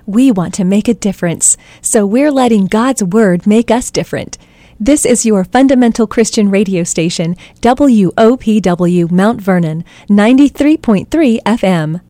We want to make a difference, so we're letting God's Word make us different. This is your fundamental Christian radio station, WOPW Mount Vernon, 93.3 FM.